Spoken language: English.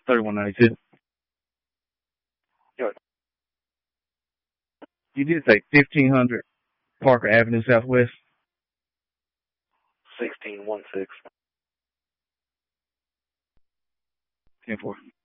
3192. Good. You did say 1500 Parker Avenue Southwest. 1616. 10-4.